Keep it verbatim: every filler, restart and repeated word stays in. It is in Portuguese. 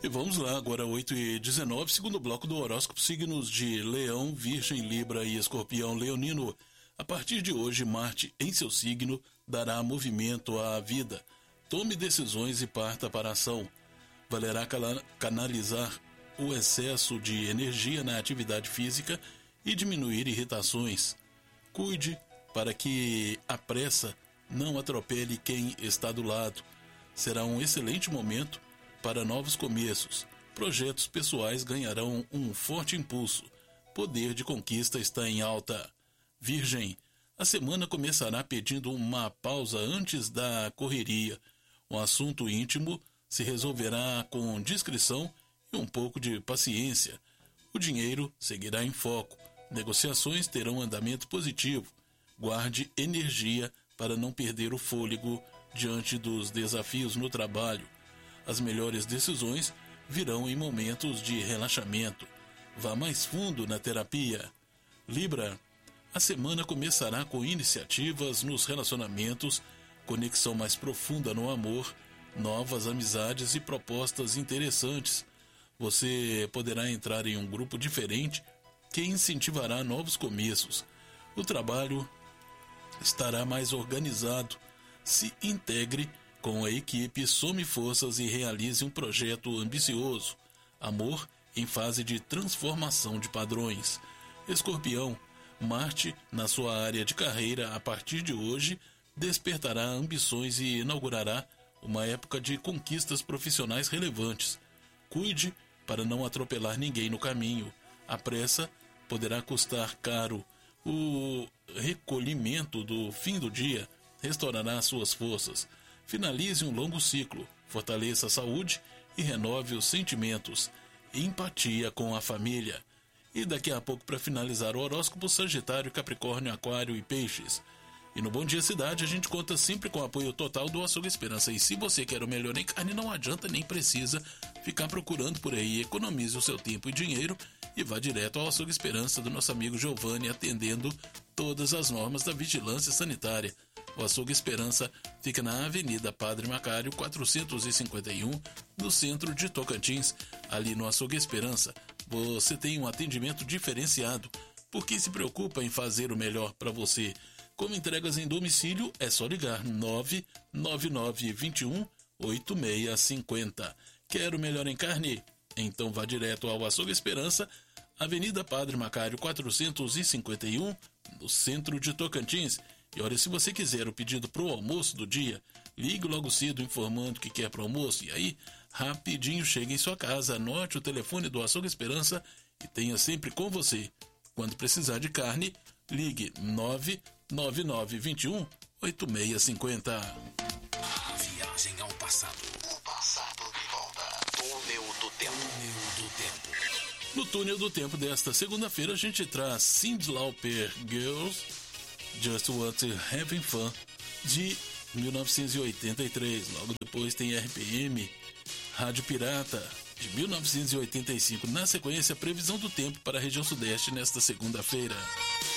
E vamos lá, agora oito e dezenove, segundo bloco do horóscopo, signos de Leão, Virgem, Libra e Escorpião leonino. A partir de hoje, Marte, em seu signo, dará movimento à vida. Tome decisões e parta para a ação. Valerá canalizar o excesso de energia na atividade física e diminuir irritações. Cuide para que a pressa não atropele quem está do lado. Será um excelente momento para novos começos. Projetos pessoais ganharão um forte impulso. Poder de conquista está em alta. Virgem, a semana começará pedindo uma pausa antes da correria. Um assunto íntimo se resolverá com discrição e um pouco de paciência. O dinheiro seguirá em foco. Negociações terão andamento positivo. Guarde energia para não perder o fôlego diante dos desafios no trabalho. As melhores decisões virão em momentos de relaxamento. Vá mais fundo na terapia. Libra, a semana começará com iniciativas nos relacionamentos, conexão mais profunda no amor, novas amizades e propostas interessantes. Você poderá entrar em um grupo diferente que incentivará novos começos. O trabalho estará mais organizado. Se integre com a equipe, some forças e realize um projeto ambicioso. Amor em fase de transformação de padrões. Escorpião, Marte, na sua área de carreira, a partir de hoje, despertará ambições e inaugurará uma época de conquistas profissionais relevantes. Cuide para não atropelar ninguém no caminho. A pressa poderá custar caro. O recolhimento do fim do dia restaurará suas forças. Finalize um longo ciclo, fortaleça a saúde e renove os sentimentos. Empatia com a família. E daqui a pouco, para finalizar o horóscopo, Sagitário, Capricórnio, Aquário e Peixes. E no Bom Dia Cidade a gente conta sempre com o apoio total do Açougue Esperança. E se você quer o melhor em carne, não adianta nem precisa ficar procurando por aí. Economize o seu tempo e dinheiro e vá direto ao Açougue Esperança do nosso amigo Giovanni, atendendo todas as normas da vigilância sanitária. O Açougue Esperança fica na Avenida Padre Macário, quatrocentos e cinquenta e um, no centro de Tocantins. Ali no Açougue Esperança você tem um atendimento diferenciado, porque se preocupa em fazer o melhor para você. Como entregas em domicílio, é só ligar nove nove nove dois um oito seis cinco zero. Quer o melhor em carne? Então vá direto ao Açougue Esperança, Avenida Padre Macário quatrocentos e cinquenta e um, no centro de Tocantins. E olha, se você quiser o pedido pro almoço do dia, ligue logo cedo informando que quer pro almoço, e aí rapidinho chega em sua casa. Anote o telefone do Açougue Esperança e tenha sempre com você. Quando precisar de carne, ligue nove nove nove dois um oito seis cinco zero. A viagem ao passado. O passado de volta. Túnel do Tempo. Túnel do Tempo. No Túnel do Tempo desta segunda-feira a gente traz Cyndi Lauper, Girls Just Want to Having Fun, de mil novecentos e oitenta e três. Logo depois tem R P M, Rádio Pirata, de mil novecentos e oitenta e cinco. Na sequência, previsão do tempo para a região sudeste nesta segunda-feira.